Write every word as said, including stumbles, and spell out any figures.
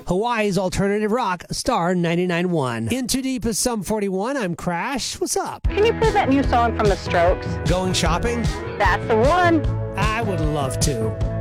Hawaii's alternative rock, Star ninety-nine point one. In Too Deep is Sum forty-one. I'm Crash. What's up? Can you play that new song from The Strokes? Going shopping? That's the one. I would love to.